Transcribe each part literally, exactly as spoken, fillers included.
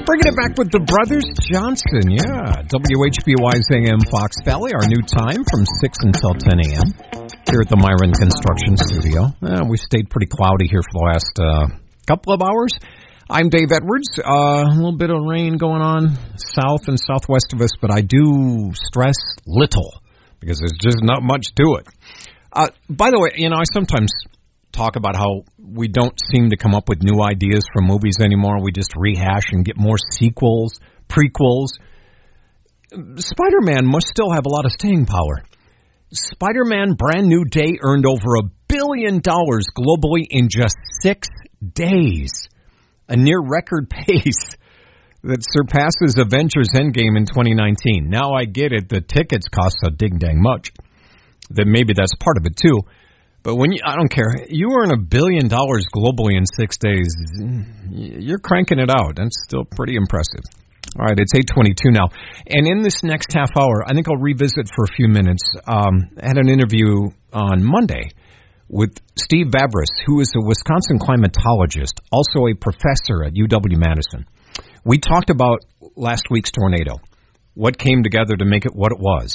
Bringing it back with the Brothers Johnson, yeah. W H B Y's A M Fox Valley, our new time from six until ten a.m. here at the Myron Construction Studio. Uh, we've stayed pretty cloudy here for the last uh, couple of hours. I'm Dave Edwards. Uh, a little bit of rain going on south and southwest of us, but I do stress little because there's just not much to it. Uh, by the way, you know, I sometimes talk about how we don't seem to come up with new ideas for movies anymore. We just rehash and get more sequels, prequels. Spider-Man must still have a lot of staying power. Spider-Man Brand New Day earned over a billion dollars globally in just six days. A near record pace that surpasses Avengers Endgame in twenty nineteen. Now I get it, the tickets cost a dig-dang much. That maybe that's part of it too. But when you, I don't care, you earn a billion dollars globally in six days, you're cranking it out. That's still pretty impressive. All right, it's eight twenty-two now. And in this next half hour, I think I'll revisit for a few minutes. Um, I had an interview on Monday with Steve Vavris, who is a Wisconsin climatologist, also a professor at U W-Madison. We talked about last week's tornado, what came together to make it what it was.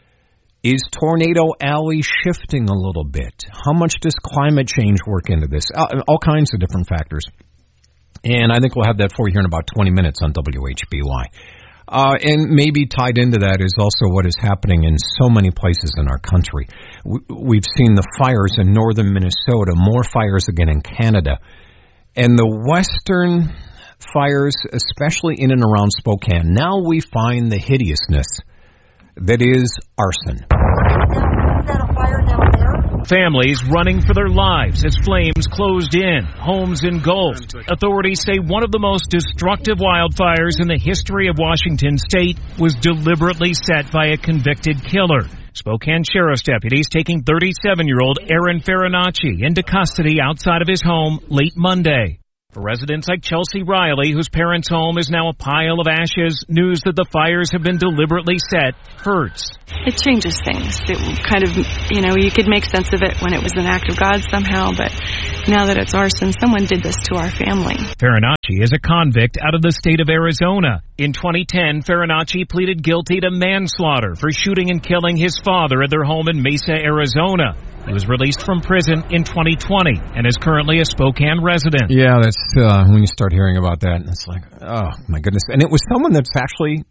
Is Tornado Alley shifting a little bit? How much does climate change work into this? All kinds of different factors. And I think we'll have that for you here in about twenty minutes on W H B Y. Uh, and maybe tied into that is also what is happening in so many places in our country. We've seen the fires in northern Minnesota, more fires again in Canada. And the western fires, especially in and around Spokane, now we find the hideousness that is arson. Is that a fire down there? Families running for their lives as flames closed in, homes engulfed. Authorities say one of the most destructive wildfires in the history of Washington state was deliberately set by a convicted killer. Spokane Sheriff's deputies taking thirty-seven-year-old Aaron Farinacci into custody outside of his home late Monday. For residents like Chelsea Riley, whose parents' home is now a pile of ashes, news that the fires have been deliberately set hurts. It changes things. It kind of, you know, you could make sense of it when it was an act of God somehow, but now that it's arson, someone did this to our family. Farinacci is a convict out of the state of Arizona. In twenty ten, Farinacci pleaded guilty to manslaughter for shooting and killing his father at their home in Mesa, Arizona. He was released from prison in twenty twenty and is currently a Spokane resident. Yeah, that's uh, when you start hearing about that, it's like, oh, my goodness. And it was someone that's actually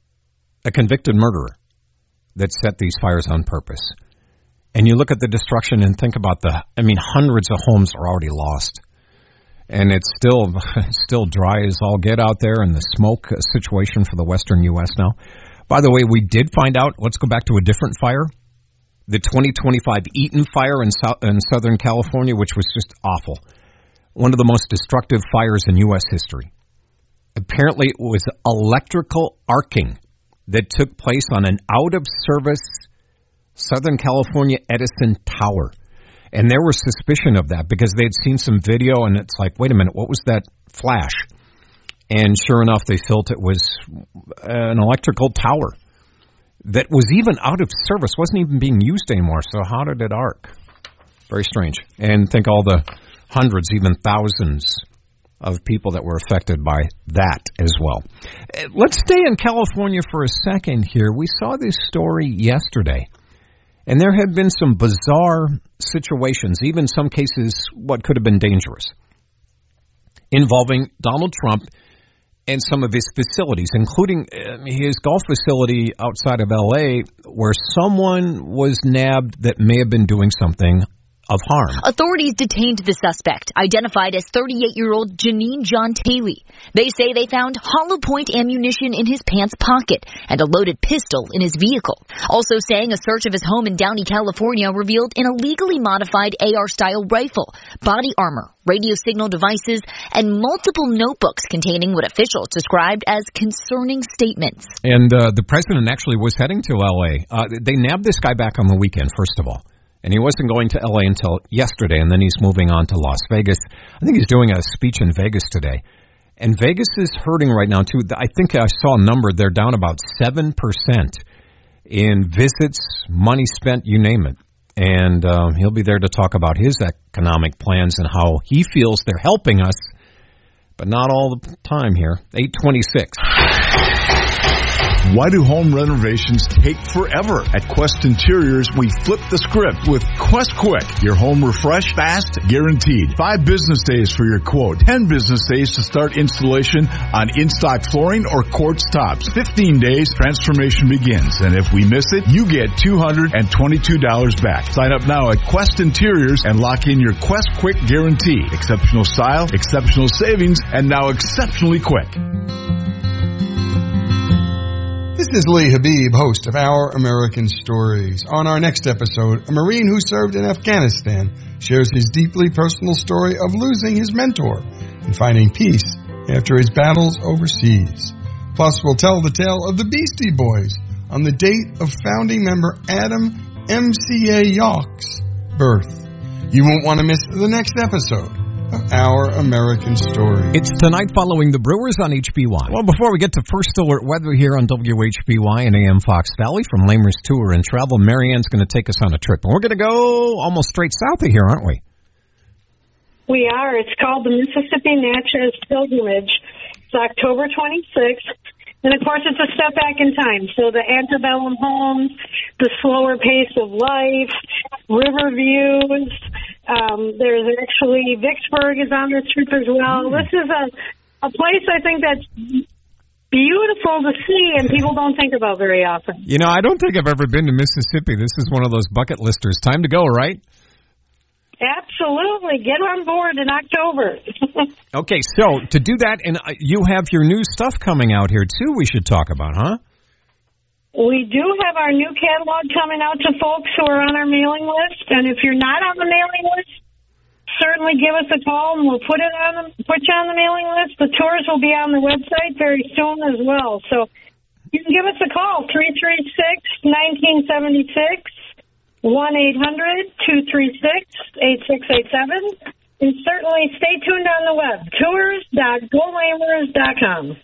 a convicted murderer that set these fires on purpose. And you look at the destruction and think about the, I mean, hundreds of homes are already lost. And it's still still dry as all get out there in the smoke situation for the western U S now. By the way, we did find out, let's go back to a different fire. The twenty twenty-five Eaton fire in, South, in Southern California, which was just awful. One of the most destructive fires in U S history. Apparently it was electrical arcing that took place on an out-of-service Southern California Edison tower. And there was suspicion of that because they had seen some video and it's like, wait a minute, what was that flash? And sure enough, they felt it was an electrical tower that was even out of service, wasn't even being used anymore. So how did it arc? Very strange. And think all the hundreds, even thousands of people that were affected by that as well. Let's stay in California for a second here. We saw this story yesterday, and there had been some bizarre situations, even some cases what could have been dangerous, involving Donald Trump and some of his facilities, including his golf facility outside of L A, where someone was nabbed that may have been doing something of harm. Authorities detained the suspect, identified as thirty-eight-year-old Janine John Taylor. They say they found hollow point ammunition in his pants pocket and a loaded pistol in his vehicle. Also saying a search of his home in Downey, California revealed an illegally modified A R-style rifle, body armor, radio signal devices, and multiple notebooks containing what officials described as concerning statements. And uh, the president actually was heading to L A. Uh, they nabbed this guy back on the weekend, first of all. And he wasn't going to L A until yesterday, and then he's moving on to Las Vegas. I think he's doing a speech in Vegas today. And Vegas is hurting right now, too. I think I saw a number. They're down about seven percent in visits, money spent, you name it. And uh, he'll be there to talk about his economic plans and how he feels they're helping us but not all the time here. eight twenty-six. Why do home renovations take forever? At Quest Interiors, we flip the script with Quest Quick. Your home refreshed, fast, guaranteed. Five business days for your quote. Ten business days to start installation on in-stock flooring or quartz tops. Fifteen days, transformation begins. And if we miss it, you get two hundred twenty-two dollars back. Sign up now at Quest Interiors and lock in your Quest Quick guarantee. Exceptional style, exceptional savings, and now exceptionally quick. This is Lee Habib, host of Our American Stories. On our next episode, a Marine who served in Afghanistan shares his deeply personal story of losing his mentor and finding peace after his battles overseas. Plus, we'll tell the tale of the Beastie Boys on the date of founding member Adam M C A Yawk's birth. You won't want to miss the next episode of Our American Story. It's tonight following the Brewers on H B Y. Well, before we get to First Alert Weather here on W H B Y and A M Fox Valley from Lamers Tour and Travel, Marianne's going to take us on a trip. And we're going to go almost straight south of here, aren't we? We are. It's called the Mississippi Naturalist Pilgrimage. It's October twenty-sixth. And, of course, it's a step back in time. So the antebellum homes, the slower pace of life, river views. Um, there's actually, Vicksburg is on this trip as well. This is a, a place I think that's beautiful to see and people don't think about very often. You know, I don't think I've ever been to Mississippi. This is one of those bucket listers. Time to go, right? Absolutely. Get on board in October. Okay, so to do that, and you have your new stuff coming out here, too, we should talk about, huh? We do have our new catalog coming out to folks who are on our mailing list, and if you're not on the mailing list, certainly give us a call, and we'll put it on the, put you on the mailing list. The tours will be on the website very soon as well, so you can give us a call, three three six, one nine seven six. one eight hundred, two three six, eight six eight seven. And certainly stay tuned on the web, tours dot go lamers dot com.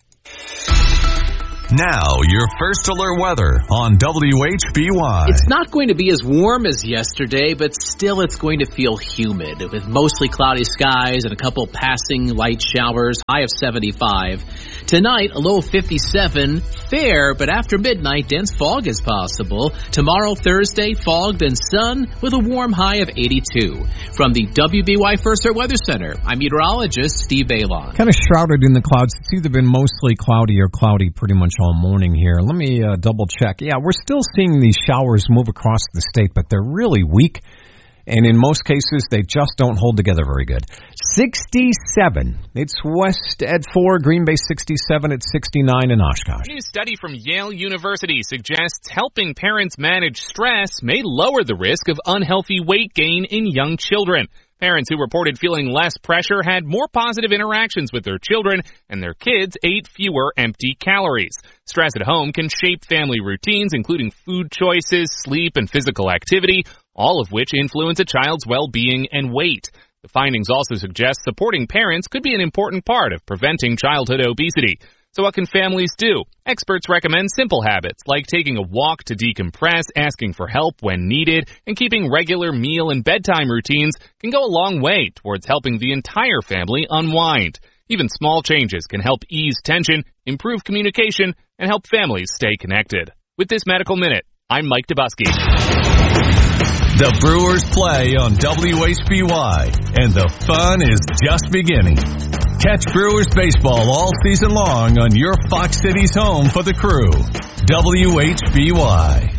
Now, your First Alert weather on W H B Y. It's not going to be as warm as yesterday, but still it's going to feel humid with mostly cloudy skies and a couple passing light showers, high of seventy-five. Tonight, a low of fifty-seven, fair, but after midnight, dense fog is possible. Tomorrow, Thursday, fogged and sun with a warm high of eighty-two. From the W B Y First Alert Weather Center, I'm meteorologist Steve Bailon. Kind of shrouded in the clouds. It's either been mostly cloudy or cloudy pretty much all morning here. Let me uh, double check. Yeah, we're still seeing these showers move across the state, but they're really weak. And in most cases, they just don't hold together very good. sixty-seven. It's west at four, Green Bay sixty-seven at sixty-nine in Oshkosh. A new study from Yale University suggests helping parents manage stress may lower the risk of unhealthy weight gain in young children. Parents who reported feeling less pressure had more positive interactions with their children, and their kids ate fewer empty calories. Stress at home can shape family routines, including food choices, sleep, and physical activity, all of which influence a child's well-being and weight. The findings also suggest supporting parents could be an important part of preventing childhood obesity. So what can families do? Experts recommend simple habits like taking a walk to decompress, asking for help when needed, and keeping regular meal and bedtime routines can go a long way towards helping the entire family unwind. Even small changes can help ease tension, improve communication, and help families stay connected. With this Medical Minute, I'm Mike Dubusky. The Brewers play on W H B Y, and the fun is just beginning. Catch Brewers baseball all season long on your Fox Cities home for the Crew, W H B Y.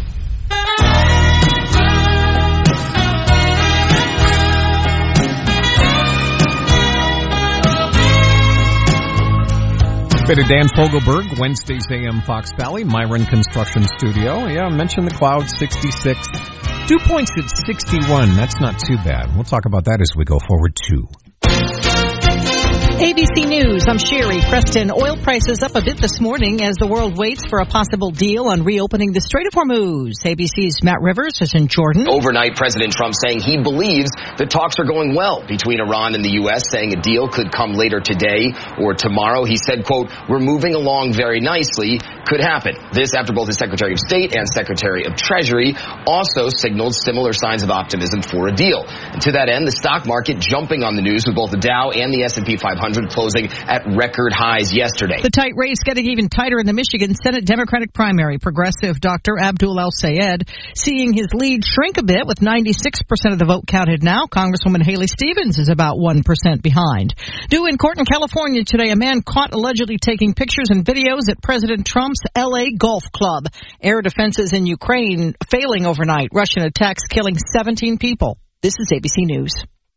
Bit of Dan Fogelberg, Wednesdays A M Fox Valley, Myron Construction Studio. Yeah, I mentioned the clouds, sixty-six. Dew points at sixty-one. That's not too bad. We'll talk about that as we go forward, too. A B C News, I'm Sherry Preston. Oil prices up a bit this morning as the world waits for a possible deal on reopening the Strait of Hormuz. A B C's Matt Rivers is in Jordan. Overnight, President Trump saying he believes the talks are going well between Iran and the U S, saying a deal could come later today or tomorrow. He said, quote, we're moving along very nicely, could happen. This after both the Secretary of State and Secretary of Treasury also signaled similar signs of optimism for a deal. And to that end, the stock market jumping on the news with both the Dow and the S and P five hundred hundred, closing at record highs yesterday. The tight race getting even tighter in the Michigan Senate Democratic primary. Progressive Doctor Abdul El-Sayed seeing his lead shrink a bit with ninety-six percent of the vote counted now. Congresswoman Haley Stevens is about one percent behind. Due in court in California today, a man caught allegedly taking pictures and videos at President Trump's L A golf club. Air defenses in Ukraine failing overnight. Russian attacks killing seventeen people. This is A B C News.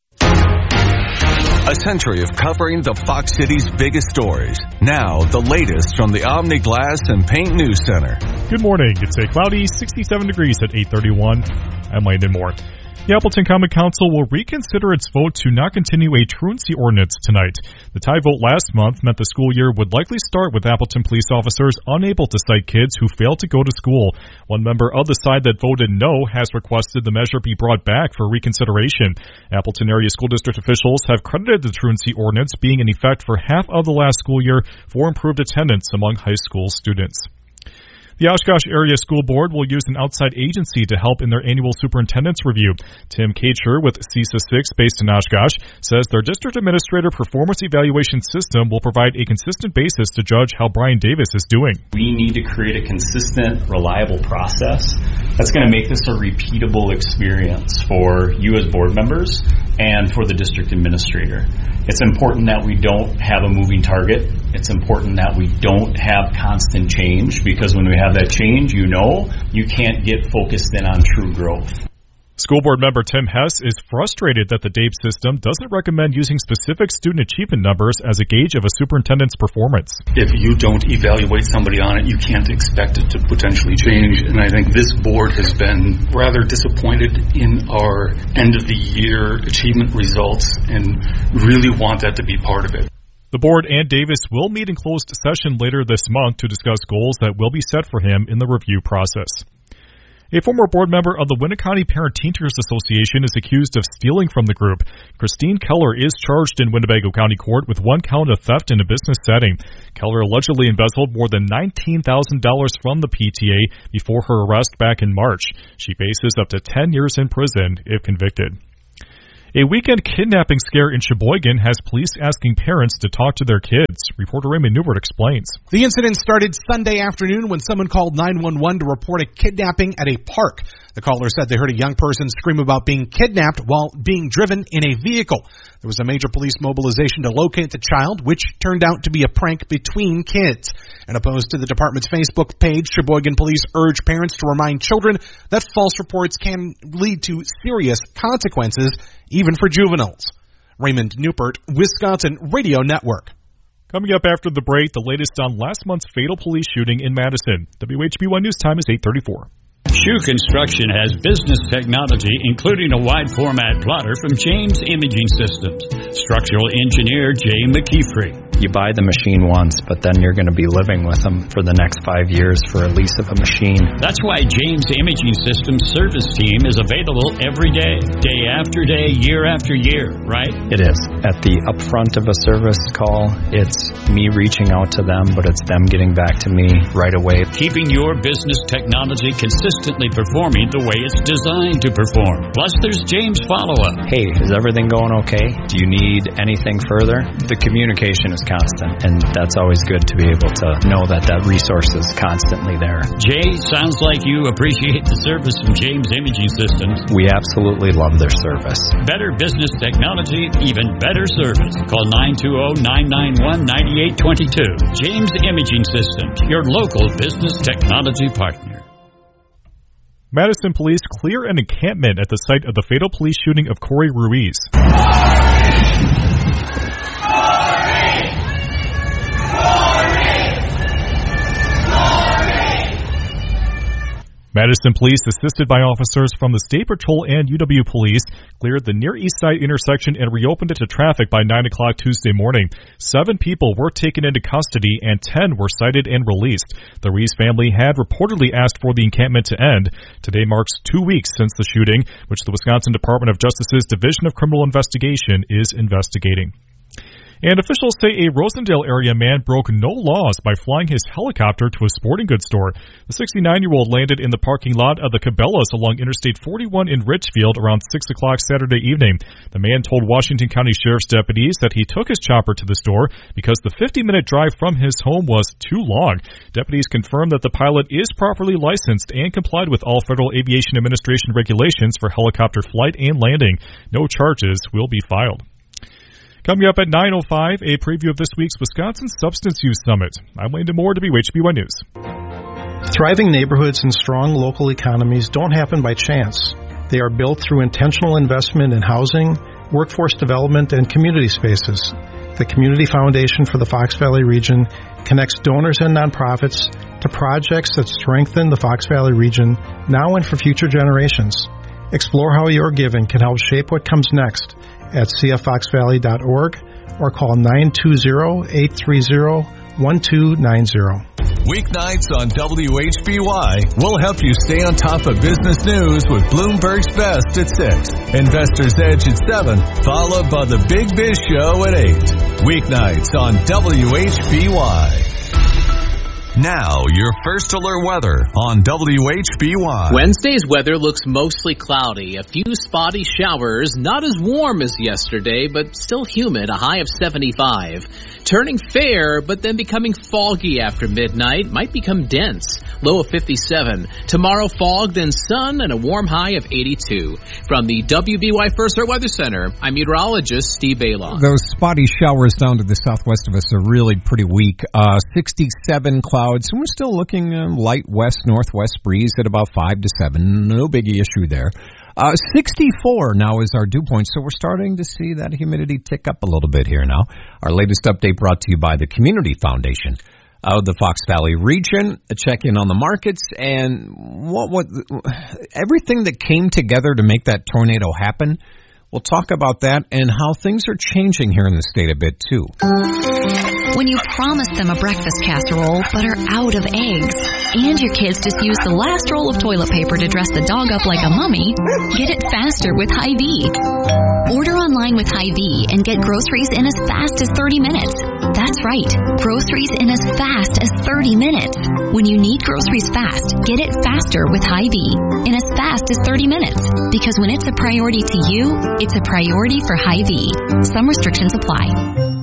A century of covering the Fox City's biggest stories. Now, the latest from the Omni Glass and Paint News Center. Good morning. It's a cloudy sixty-seven degrees at eight thirty-one. I'm Landon Moore. The Appleton Common Council will reconsider its vote to not continue a truancy ordinance tonight. The tie vote last month meant the school year would likely start with Appleton police officers unable to cite kids who failed to go to school. One member of the side that voted no has requested the measure be brought back for reconsideration. Appleton area school district officials have credited the truancy ordinance being in effect for half of the last school year for improved attendance among high school students. The Oshkosh Area School Board will use an outside agency to help in their annual superintendent's review. Tim Kacher with C I S A six, based in Oshkosh, says their district administrator performance evaluation system will provide a consistent basis to judge how Brian Davis is doing. We need to create a consistent, reliable process that's going to make this a repeatable experience for you as board members and for the district administrator. It's important that we don't have a moving target. It's important that we don't have constant change, because when we have that change, you know, you can't get focused in on true growth. School board member Tim Hess is frustrated that the D A P E system doesn't recommend using specific student achievement numbers as a gauge of a superintendent's performance. If you don't evaluate somebody on it, you can't expect it to potentially change. And I think this board has been rather disappointed in our end of the year achievement results and really want that to be part of it. The board and Davis will meet in closed session later this month to discuss goals that will be set for him in the review process. A former board member of the Winneconne Parent Teachers Association is accused of stealing from the group. Christine Keller is charged in Winnebago County Court with one count of theft in a business setting. Keller allegedly embezzled more than nineteen thousand dollars from the P T A before her arrest back in March. She faces up to ten years in prison if convicted. A weekend kidnapping scare in Sheboygan has police asking parents to talk to their kids. Reporter Raymond Newbert explains. The incident started Sunday afternoon when someone called nine one one to report a kidnapping at a park. The caller said they heard a young person scream about being kidnapped while being driven in a vehicle. There was a major police mobilization to locate the child, which turned out to be a prank between kids. In a post to the department's Facebook page, Sheboygan police urge parents to remind children that false reports can lead to serious consequences, even for juveniles. Raymond Newport, Wisconsin Radio Network. Coming up after the break, the latest on last month's fatal police shooting in Madison. W H B one News Time is eight thirty-four. Shoe Construction has business technology, including a wide-format plotter from James Imaging Systems. Structural engineer Jay McKeefrey. You buy the machine once, but then you're going to be living with them for the next five years for a lease of a machine. That's why James Imaging Systems service team is available every day, day after day, year after year, right? It is. At the upfront of a service call, it's me reaching out to them, but it's them getting back to me right away. Keeping your business technology consistently performing the way it's designed to perform. Plus, there's James follow-up. Hey, is everything going okay? Do you need anything further? The communication is constant, and that's always good to be able to know that that resource is constantly there. Jay, sounds like you appreciate the service from James Imaging Systems. We absolutely love their service. Better business technology, even better service. Call nine two zero, nine nine one, nine eight two two. James Imaging Systems, your local business technology partner. Madison police clear an encampment at the site of the fatal police shooting of Corey Ruiz. Madison police, assisted by officers from the State Patrol and U W Police, cleared the near East Side intersection and reopened it to traffic by nine o'clock Tuesday morning. Seven people were taken into custody and ten were cited and released. The Ruiz family had reportedly asked for the encampment to end. Today marks two weeks since the shooting, which the Wisconsin Department of Justice's Division of Criminal Investigation is investigating. And officials say a Rosendale area man broke no laws by flying his helicopter to a sporting goods store. The sixty-nine-year-old landed in the parking lot of the Cabela's along Interstate forty-one in Richfield around six o'clock Saturday evening. The man told Washington County Sheriff's deputies that he took his chopper to the store because the fifty-minute drive from his home was too long. Deputies confirmed that the pilot is properly licensed and complied with all Federal Aviation Administration regulations for helicopter flight and landing. No charges will be filed. Coming up at nine oh five, a preview of this week's Wisconsin Substance Use Summit. I'm Landon Moore, W H B Y News. Thriving neighborhoods and strong local economies don't happen by chance. They are built through intentional investment in housing, workforce development, and community spaces. The Community Foundation for the Fox Valley region connects donors and nonprofits to projects that strengthen the Fox Valley region now and for future generations. Explore how your giving can help shape what comes next at c f fox valley dot org or call nine two zero, eight three zero, one two nine zero. Weeknights on W H B Y will help you stay on top of business news with Bloomberg's Best at six, Investor's Edge at seven, followed by the Big Biz Show at eight. Weeknights on W H B Y. Now, your first alert weather on W H B Y. Wednesday's weather looks mostly cloudy. A few spotty showers, not as warm as yesterday, but still humid, a high of seventy-five. Turning fair, but then becoming foggy after midnight, might become dense, low of fifty-seven. Tomorrow, fog, then sun, and a warm high of eighty-two. From the W B Y First Alert Weather Center, I'm meteorologist Steve Baylon. Those spotty showers down to the southwest of us are really pretty weak. Uh, sixty-seven clouds. And we're still looking uh, light west-northwest breeze at about five to seven. No biggie issue there. Uh, sixty-four now is our dew point, so we're starting to see that humidity tick up a little bit here now. Our latest update brought to you by the Community Foundation of the Fox Valley region. A check-in on the markets and what, what everything that came together to make that tornado happen. We'll talk about that and how things are changing here in the state a bit, too. When you promise them a breakfast casserole but are out of eggs, and your kids just use the last roll of toilet paper to dress the dog up like a mummy, get it faster with Hy-Vee. Order online with Hy-Vee and get groceries in as fast as thirty minutes. That's right, groceries in as fast as thirty minutes. When you need groceries fast, get it faster with Hy-Vee in as fast as thirty minutes. Because when it's a priority to you, it's a priority for Hy-Vee. Some restrictions apply.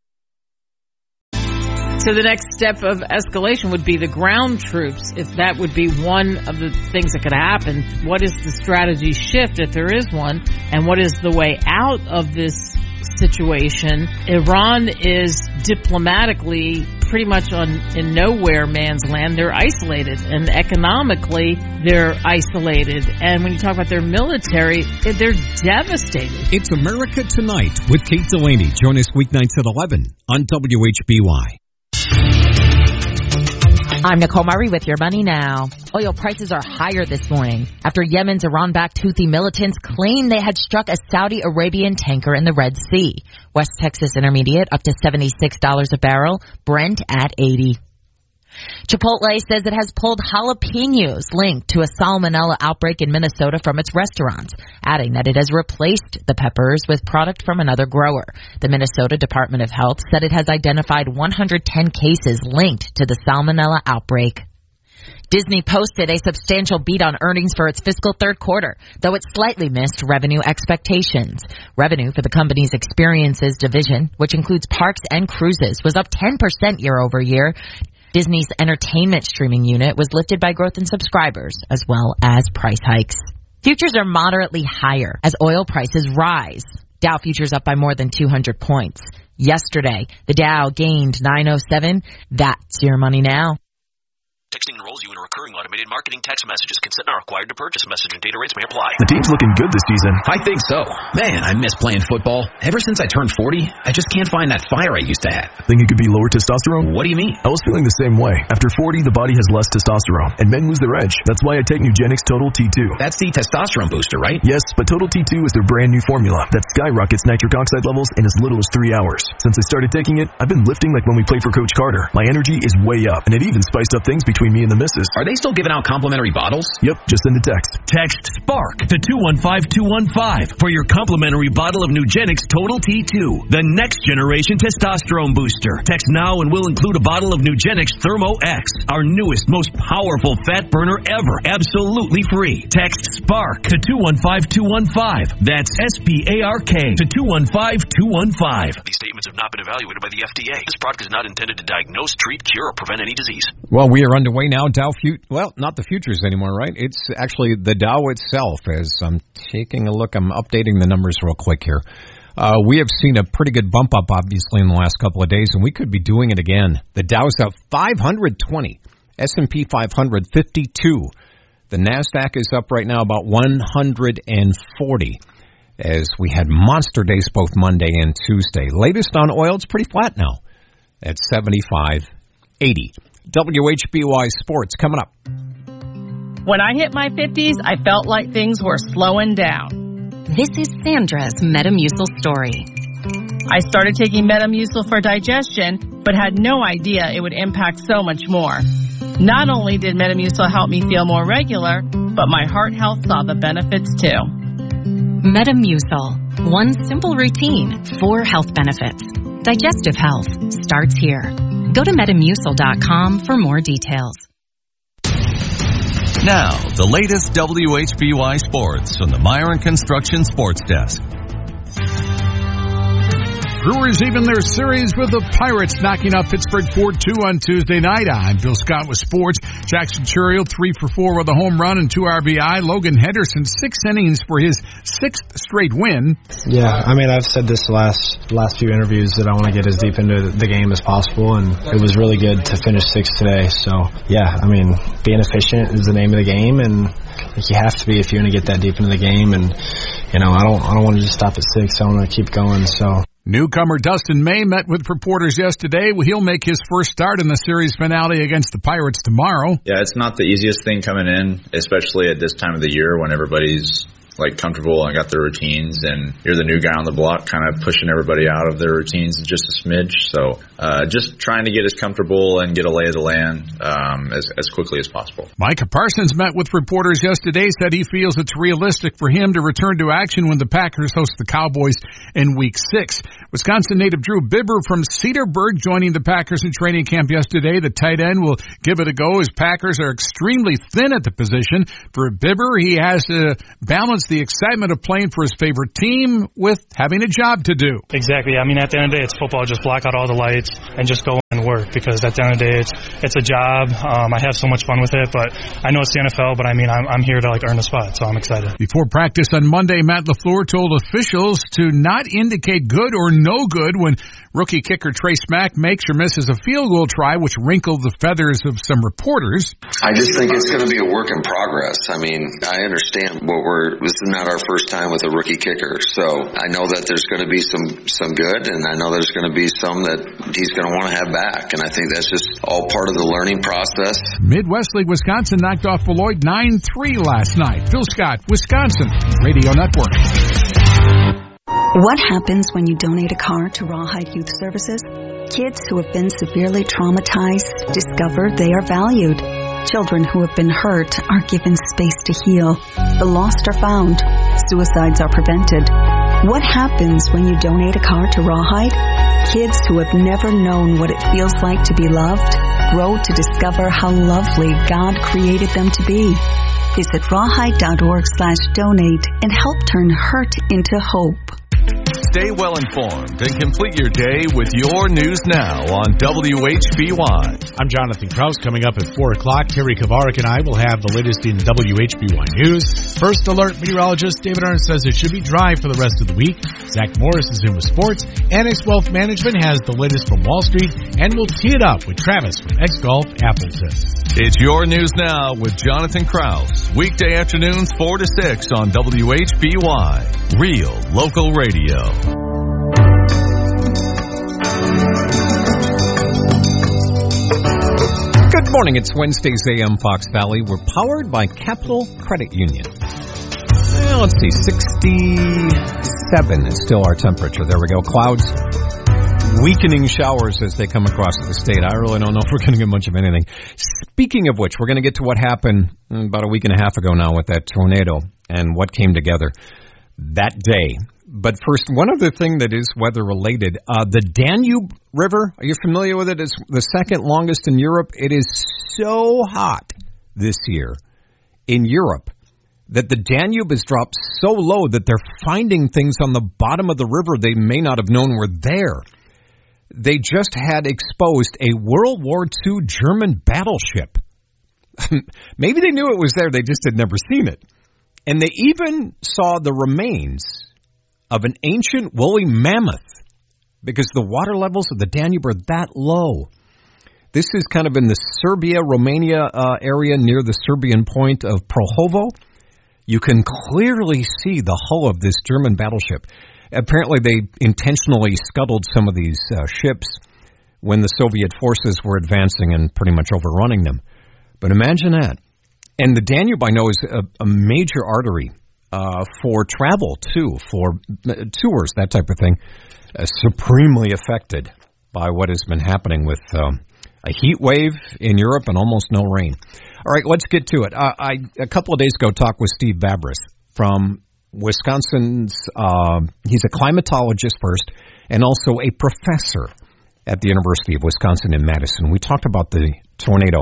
So the next step of escalation would be the ground troops. If that would be one of the things that could happen, what is the strategy shift if there is one? And what is the way out of this situation? Iran is diplomatically pretty much on in nowhere man's land. They're isolated, and economically they're isolated. And when you talk about their military, they're devastated. It's America Tonight with Kate Delaney. Join us weeknights at eleven on W H B Y. I'm Nicole Murray with Your Money Now. Oil prices are higher this morning after Yemen's Iran-backed Houthi militants claimed they had struck a Saudi Arabian tanker in the Red Sea. West Texas Intermediate up to seventy-six dollars a barrel, Brent at eighty dollars. Chipotle says it has pulled jalapenos linked to a salmonella outbreak in Minnesota from its restaurants, adding that it has replaced the peppers with product from another grower. The Minnesota Department of Health said it has identified one hundred ten cases linked to the salmonella outbreak. Disney posted a substantial beat on earnings for its fiscal third quarter, though it slightly missed revenue expectations. Revenue for the company's experiences division, which includes parks and cruises, was up ten percent year over year. Disney's entertainment streaming unit was lifted by growth in subscribers as well as price hikes. Futures are moderately higher as oil prices rise. Dow futures up by more than two hundred points. Yesterday, the Dow gained nine oh seven. That's Your Money Now. Texting enrolls you in a recurring automated marketing text messages. Consent not required to purchase. Message and data rates may apply. The team's looking good this season. I think so. Man, I miss playing football. Ever since I turned forty, I just can't find that fire I used to have. Think it could be lower testosterone? What do you mean? I was feeling the same way. After forty, the body has less testosterone, and men lose their edge. That's why I take Nugenix Total T two. That's the testosterone booster, right? Yes, but Total T two is their brand new formula that skyrockets nitric oxide levels in as little as three hours. Since I started taking it, I've been lifting like when we played for Coach Carter. My energy is way up, and it even spiced up things because between me and the missus. Are they still giving out complimentary bottles? Yep, just send a text. Text SPARK to two one five two one five for your complimentary bottle of Nugenix Total T two, the next generation testosterone booster. Text now and we'll include a bottle of Nugenix Thermo X, our newest, most powerful fat burner ever, absolutely free. Text SPARK to two one five two one five. That's S P A R K to two one five two one five. These statements have not been evaluated by the F D A. This product is not intended to diagnose, treat, cure, or prevent any disease. Well, we are underway now. Dow fut- well, not the futures anymore, right? It's actually the Dow itself. As I'm taking a look, I'm updating the numbers real quick here. Uh, we have seen a pretty good bump up, obviously, in the last couple of days, and we could be doing it again. The Dow's up five hundred twenty, S and P five hundred fifty-two. The NASDAQ is up right now about one hundred forty, as we had monster days both Monday and Tuesday. Latest on oil, it's pretty flat now at seventy-five eighty. W H B Y Sports coming up. When I hit my fifties, I felt like things were slowing down. This is Sandra's Metamucil story. I started taking Metamucil for digestion, but had no idea it would impact so much more. Not only did Metamucil help me feel more regular, but my heart health saw the benefits too. Metamucil. One simple routine, four health benefits. Digestive health starts here. Go to Metamucil dot com for more details. Now, the latest W H B Y Sports from the Myron Construction Sports Desk. Brewers even their series with the Pirates, knocking out Pittsburgh four two on Tuesday night. I'm Bill Scott with sports. Jackson Churriel, three for four with a home run and two R B I. Logan Henderson, six innings for his sixth straight win. Yeah, I mean, I've said this last last few interviews that I want to get as deep into the game as possible, and it was really good to finish sixth today. So, yeah, I mean, being efficient is the name of the game, and you have to be if you're going to get that deep into the game. And, you know, I don't, I don't want to just stop at six. I want to keep going, so... Newcomer Dustin May met with reporters yesterday. He'll make his first start in the series finale against the Pirates tomorrow. Yeah, it's not the easiest thing coming in, especially at this time of the year when everybody's like comfortable and got their routines, and you're the new guy on the block kind of pushing everybody out of their routines just a smidge. So uh, just trying to get as comfortable and get a lay of the land um, as, as quickly as possible. Micah Parsons met with reporters yesterday, said he feels it's realistic for him to return to action when the Packers host the Cowboys in week six. Wisconsin native Drew Bibber from Cedarburg joining the Packers in training camp yesterday. The tight end will give it a go as Packers are extremely thin at the position. For Bibber, he has to balance the excitement of playing for his favorite team with having a job to do. Exactly. I mean, at the end of the day, it's football. Just block out all the lights and just go and work, because at the end of the day, it's it's a job. Um, I have so much fun with it, but I know it's the N F L, but I mean, I'm, I'm here to like earn a spot, so I'm excited. Before practice on Monday, Matt LaFleur told officials to not indicate good or no good when rookie kicker Trey Smack makes or misses a field goal try, which wrinkled the feathers of some reporters. I just think it's going to be a work in progress. I mean, I understand what we're, this is not our first time with a rookie kicker, so I know that there's going to be some, some good, and I know there's going to be some that he's going to want to have back, and I think that's just all part of the learning process. Midwest League Wisconsin knocked off Beloit nine three last night. Phil Scott, Wisconsin Radio Network. What happens when you donate a car to Rawhide Youth Services? Kids who have been severely traumatized discover they are valued. Children who have been hurt are given space to heal. The lost are found. Suicides are prevented. What happens when you donate a car to Rawhide? Kids who have never known what it feels like to be loved grow to discover how lovely God created them to be. Visit rawhide.org slash donate and help turn hurt into hope. Stay well informed and complete your day with your news now on W H B Y. I'm Jonathan Krause. Coming up at four o'clock, Terry Kavarik and I will have the latest in W H B Y news. First alert, meteorologist David Arndt says it should be dry for the rest of the week. Zach Morris is in with sports. Annex Wealth Management has the latest from Wall Street, and we'll tee it up with Travis from X Golf Appleton. It's your news now with Jonathan Krause. Weekday afternoons four to six on W H B Y. Real local radio. Good morning. It's Wednesday's A M Fox Valley. We're powered by Capital Credit Union. Well, let's see, sixty-seven is still our temperature. There we go. Clouds weakening showers as they come across the state. I really don't know if we're going to get much of anything. Speaking of which, we're going to get to what happened about a week and a half ago now with that tornado and what came together that day. But first, one other thing that is weather-related. Uh, the Danube River, are you familiar with it? It's the second longest in Europe. It is so hot this year in Europe that the Danube has dropped so low that they're finding things on the bottom of the river they may not have known were there. They just had exposed a World War Two German battleship. Maybe they knew it was there, they just had never seen it. And they even saw the remains of an ancient woolly mammoth because the water levels of the Danube are that low. This is kind of in the Serbia-Romania uh, area near the Serbian point of Prohovo. You can clearly see the hull of this German battleship. Apparently they intentionally scuttled some of these uh, ships when the Soviet forces were advancing and pretty much overrunning them. But imagine that. And the Danube, I know, is a, a major artery uh, for travel, too, for uh, tours, that type of thing, uh, supremely affected by what has been happening with um, a heat wave in Europe and almost no rain. All right, let's get to it. Uh, I a couple of days ago talked with Steve Babras from Wisconsin's, uh, he's a climatologist first and also a professor at the University of Wisconsin in Madison. We talked about the tornado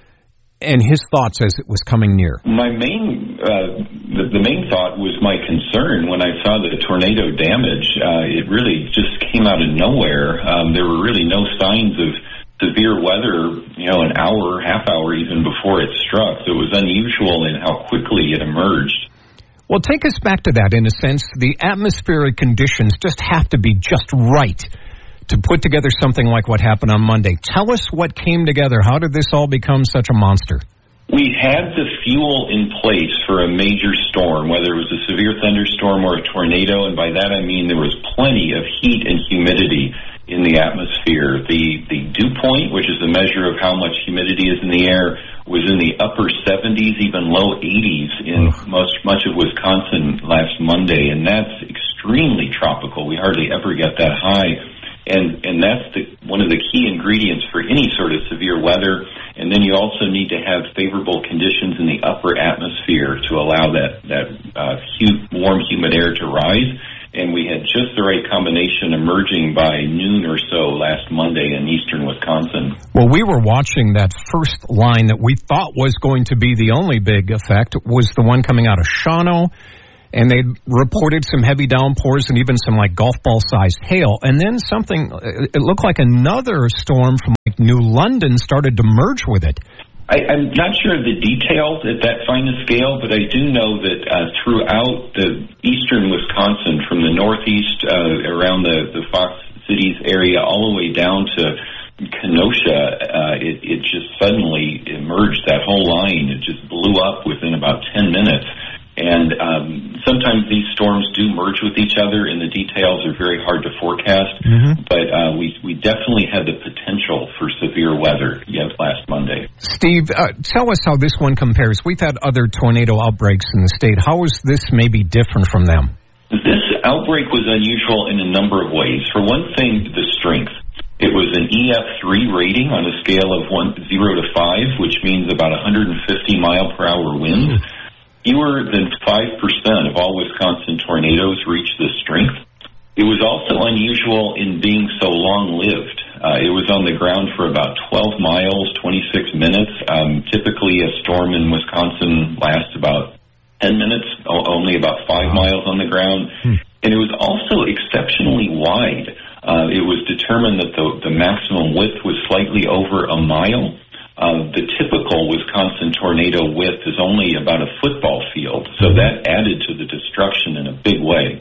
and his thoughts as it was coming near. My main, uh, the, the main thought was my concern when I saw the tornado damage. Uh, it really just came out of nowhere. Um, there were really no signs of severe weather, you know, an hour, half hour even before it struck. So it was unusual in how quickly it emerged. Well, take us back to that in a sense. The atmospheric conditions just have to be just right to put together something like what happened on Monday. Tell us what came together. How did this all become such a monster? We had the fuel in place for a major storm, whether it was a severe thunderstorm or a tornado, and by that I mean there was plenty of heat and humidity in the atmosphere. The the dew point, which is a measure of how much humidity is in the air, was in the upper seventies, even low eighties in most much of Wisconsin last Monday, and that's extremely tropical. We hardly ever get that high. And and that's the, one of the key ingredients for any sort of severe weather. And then you also need to have favorable conditions in the upper atmosphere to allow that, that uh, hu- warm, humid air to rise. And we had just the right combination emerging by noon or so last Monday in eastern Wisconsin. Well, we were watching that first line that we thought was going to be the only big effect was the one coming out of Shawano. And they reported some heavy downpours and even some like golf ball sized hail. And then something, it looked like another storm from like New London started to merge with it. I, I'm not sure of the details at that finest scale, but I do know that uh, throughout the eastern Wisconsin, from the northeast uh, around the, the Fox Cities area all the way down to Kenosha, uh, it, it just suddenly emerged, that whole line. It just blew up within about ten minutes. And um, sometimes these storms do merge with each other, and the details are very hard to forecast. Mm-hmm. But uh, we we definitely had the potential for severe weather yet last Monday. Steve, uh, tell us how this one compares. We've had other tornado outbreaks in the state. How is this maybe different from them? This outbreak was unusual in a number of ways. For one thing, the strength. It was an E F three rating on a scale of one, zero to five, which means about one hundred fifty mile per hour winds. Mm-hmm. Fewer than five percent of all Wisconsin tornadoes reach this strength. It was also unusual in being so long-lived. Uh, it was on the ground for about twelve miles, twenty-six minutes. Um, typically, a storm in Wisconsin lasts about ten minutes, only about five miles on the ground. Hmm. And it was also exceptionally wide. Uh, it was determined that the, the maximum width was slightly over a mile. Uh, the typical Wisconsin tornado width is only about a football field, so that added to the destruction in a big way.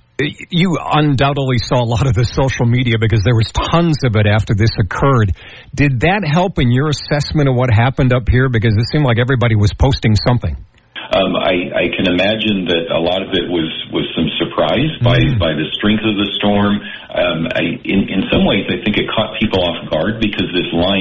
You undoubtedly saw a lot of the social media because there was tons of it after this occurred. Did that help in your assessment of what happened up here? Because it seemed like everybody was posting something. Um, I, I can imagine that a lot of it was, was some surprise by, mm-hmm. by the strength of the storm. Um, I, in, in some ways, I think it caught people off guard because this line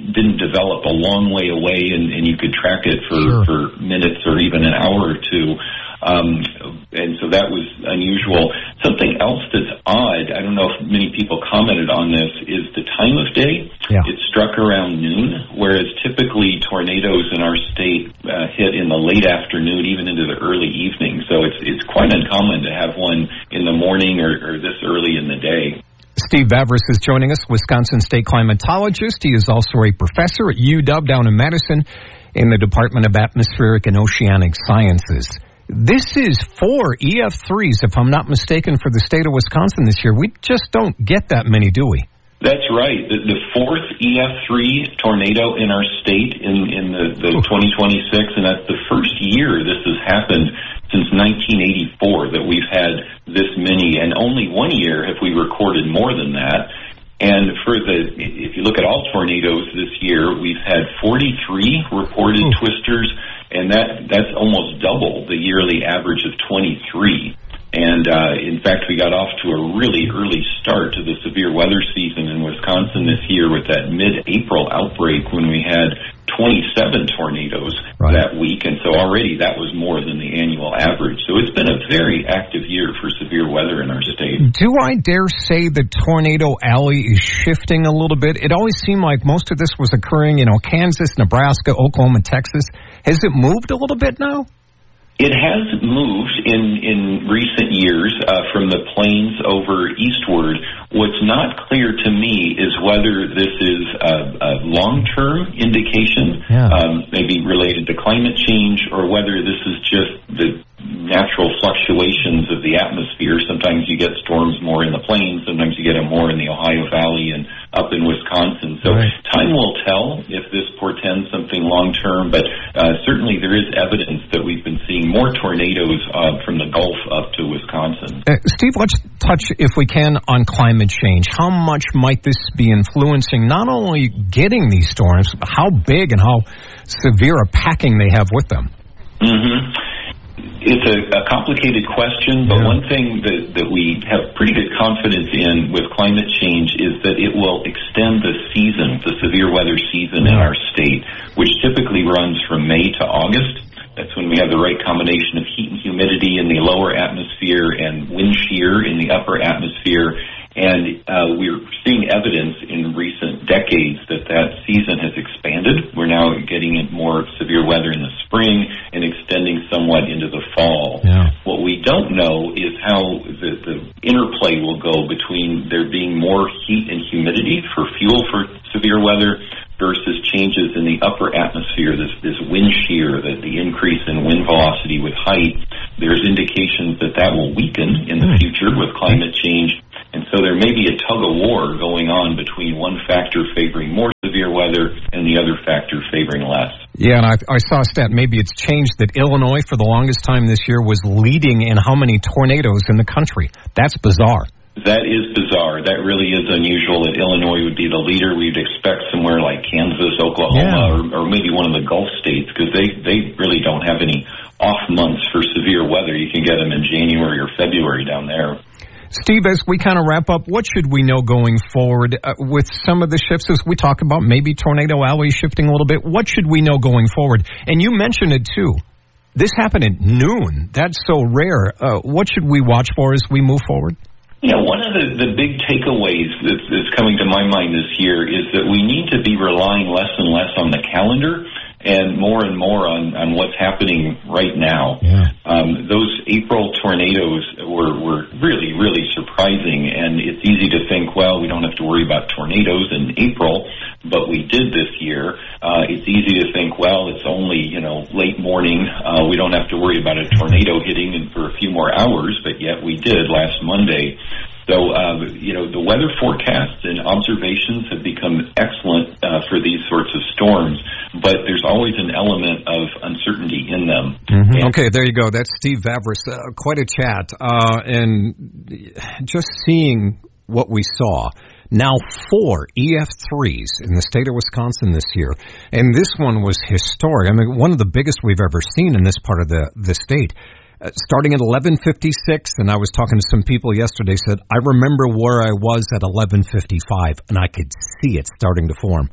didn't develop a long way away, and, and you could track it for, sure. for minutes or even an hour or two. Um, and so that was unusual. Something else that's odd, I don't know if many people commented on this, is the time of day. Yeah. It struck around noon, whereas typically tornadoes in our state uh, hit in the late afternoon, even into the early evening. So it's it's quite uncommon to have one in the morning or, or this early in the day. Steve Vavris is joining us, Wisconsin State climatologist. He is also a professor at U W down in Madison in the Department of Atmospheric and Oceanic Sciences. This is four E F threes, if I'm not mistaken, for the state of Wisconsin this year. We just don't get that many, do we? That's right. The, the fourth E F three tornado in our state in, in the, the twenty twenty-six, and that's the first year this has happened since nineteen eighty-four that we've had this many, and only one year have we recorded more than that. And for the, if you look at all tornadoes this year, we've had forty-three reported Ooh. twisters, and that that's almost double the yearly average of twenty-three. And uh, in fact, we got off to a really early start to the severe weather season in Wisconsin this year with that mid-April outbreak when we had twenty-seven tornadoes right. that week, and so already that was more than the annual average. So it's been a very active year for severe weather in our state. Do I dare say the tornado alley is shifting a little bit? It always seemed like most of this was occurring, you know, Kansas, Nebraska, Oklahoma, Texas. Has it moved a little bit now? It has moved in, in recent years uh, from the plains over eastward. What's not clear to me is whether this is a, a long-term indication, yeah. um, maybe related to climate change, or whether this is just the natural fluctuations of the atmosphere. Sometimes you get storms more in the plains, sometimes you get them more in the Ohio Valley and up in Wisconsin. So right. time will tell if this portends something long-term, but uh, certainly there is evidence that we've been seeing more tornadoes uh, from the Gulf up to Wisconsin. Uh, Steve, let's touch, if we can, on climate change. How much might this be influencing not only getting these storms, but how big and how severe a packing they have with them? Mm-hmm. It's a, a complicated question, but yeah. one thing that, that we have pretty good confidence in with climate change is that it will extend the season, the severe weather season yeah. in our state, which typically runs from May to August. That's when we have the right combination of heat and humidity in the lower atmosphere and wind shear in the upper atmosphere. And uh, we're seeing evidence in recent decades that that season has expanded. We're now getting more severe weather in the spring and extending somewhat into the fall. Yeah. What we don't know is how the, the interplay will go between there being more heat and humidity for fuel for severe weather versus changes in the upper atmosphere, this, this wind shear, the, the increase in wind velocity with height. There's indications that that will weaken in the future with climate change. And so there may be a tug-of-war going on between one factor favoring more severe weather and the other factor favoring less. Yeah, and I, I saw a stat, maybe it's changed, that Illinois for the longest time this year was leading in how many tornadoes in the country. That's bizarre. That is bizarre. That really is unusual that Illinois would be the leader. We'd expect somewhere like Kansas, Oklahoma, yeah. or, or maybe one of the Gulf states, because they, they really don't have any off months for severe weather. You can get them in January or February down there. Steve, as we kind of wrap up, what should we know going forward uh, with some of the shifts as we talk about maybe Tornado Alley shifting a little bit? What should we know going forward? And you mentioned it too. This happened at noon. That's so rare. Uh, what should we watch for as we move forward? Yeah, one of the, the big takeaways that's, that's coming to my mind this year is that we need to be relying less and less on the calendar and more and more on, on what's happening right now. Yeah. Um, those April tornadoes were, were really, really surprising, and it's easy to think, well, we don't have to worry about tornadoes in April, but we did this year. Uh, it's easy to think, well, it's only, you know, late morning. Uh, we don't have to worry about a tornado hitting in for a few more hours, but yet we did last Monday. So, uh, you know, the weather forecasts and observations have become excellent uh, for these sorts of storms, but there's always an element of uncertainty in them. Mm-hmm. Okay, there you go. That's Steve Vavris. Uh, quite a chat. Uh, and just seeing what we saw. Now four E F threes in the state of Wisconsin this year. And this one was historic. I mean, one of the biggest we've ever seen in this part of the, the state. Uh, starting at eleven fifty-six, and I was talking to some people yesterday, said, I remember where I was at eleven fifty-five, and I could see it starting to form.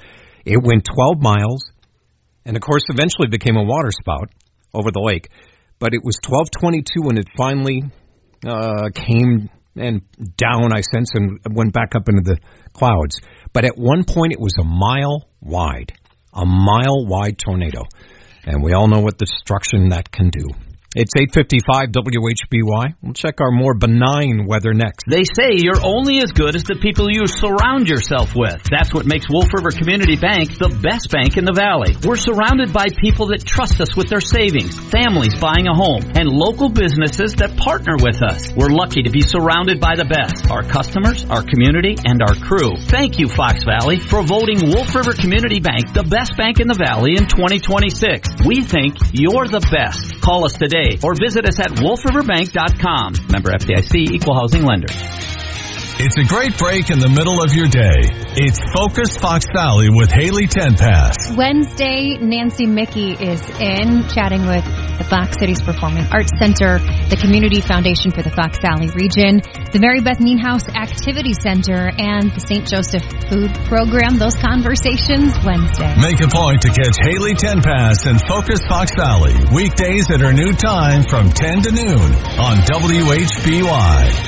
It went twelve miles, and of course eventually became a water spout over the lake. But it was twelve twenty-two when it finally uh, came and down, I sense, and went back up into the clouds. But at one point it was a mile wide, a mile wide tornado. And we all know what destruction that can do. It's eight fifty-five W H B Y. We'll check our more benign weather next. They say you're only as good as the people you surround yourself with. That's what makes Wolf River Community Bank the best bank in the Valley. We're surrounded by people that trust us with their savings, families buying a home, and local businesses that partner with us. We're lucky to be surrounded by the best, our customers, our community, and our crew. Thank you, Fox Valley, for voting Wolf River Community Bank the best bank in the Valley in twenty twenty-six. We think you're the best. Call us today or visit us at wolf river bank dot com. Member F D I C, Equal Housing Lender. It's a great break in the middle of your day. It's Focus Fox Valley with Haley Tenpass. Wednesday, Nancy Mickey is in chatting with the Fox Cities Performing Arts Center, the Community Foundation for the Fox Valley region, the Mary Beth Nienhaus Activity Center, and the Saint Joseph Food Program. Those conversations Wednesday. Make a point to catch Haley Tenpass and Focus Fox Valley weekdays at her new time from ten to noon on W H B Y.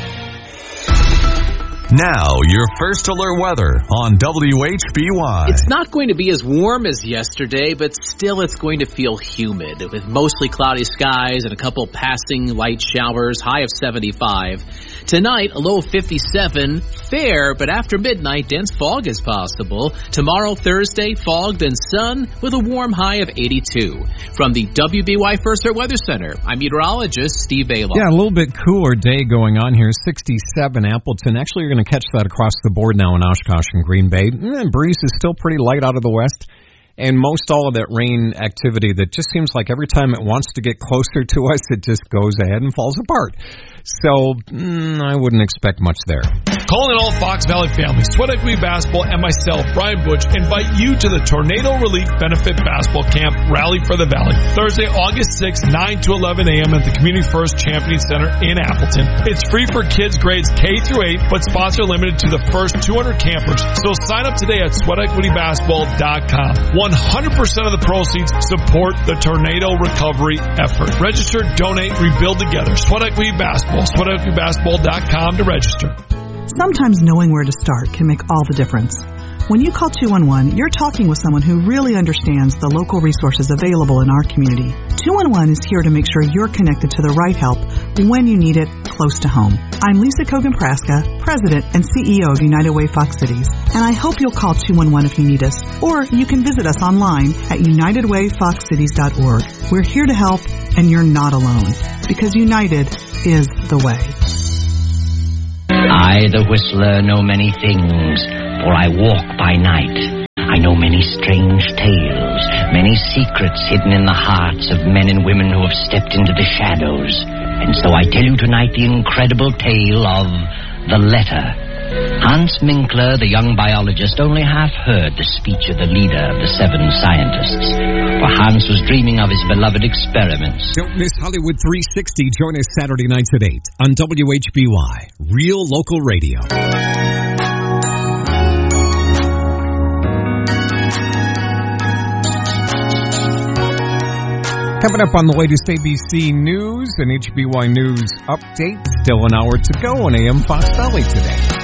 Now, your first alert weather on W H B Y. It's not going to be as warm as yesterday, but still it's going to feel humid with mostly cloudy skies and a couple passing light showers, high of seventy-five. Tonight, a low of fifty-seven, fair, but after midnight, dense fog is possible. Tomorrow, Thursday, fogged and sun with a warm high of eighty-two. From the W B Y First Alert Weather Center, I'm meteorologist Steve Ayla. Yeah, a little bit cooler day going on here. sixty-seven Appleton. Actually, you're going to catch that across the board now in Oshkosh and Green Bay. And breeze is still pretty light out of the west. And most all of that rain activity that just seems like every time it wants to get closer to us, it just goes ahead and falls apart. So mm, I wouldn't expect much there. Calling all Fox Valley families, Sweat Equity Basketball and myself, Brian Butch, invite you to the Tornado Relief Benefit Basketball Camp Rally for the Valley. Thursday, August sixth, nine to eleven a.m. at the Community First Championing Center in Appleton. It's free for kids grades K through eight, but spots are limited to the first two hundred campers. So sign up today at sweat equity basketball dot com. one hundred percent of the proceeds support the tornado recovery effort. Register, donate, rebuild together. Sweat Equity Basketball. sweat equity basketball dot com to register. Sometimes knowing where to start can make all the difference. When you call two one one, you're talking with someone who really understands the local resources available in our community. two one one is here to make sure you're connected to the right help when you need it close to home. I'm Lisa Kogan-Praska, President and C E O of United Way Fox Cities, and I hope you'll call two one one if you need us, or you can visit us online at united way fox cities dot org. We're here to help, and you're not alone, because United is the way. I, the whistler, know many things, for I walk by night. I know many strange tales, many secrets hidden in the hearts of men and women who have stepped into the shadows. And so I tell you tonight the incredible tale of The Letter. Hans Minkler, the young biologist, only half heard the speech of the leader of the seven scientists, for Hans was dreaming of his beloved experiments. Don't miss Hollywood three sixty. Join us Saturday nights at eight on W H B Y, Real Local Radio. Coming up on the latest A B C News and H B Y News update. Still an hour to go on A M Fox Valley today.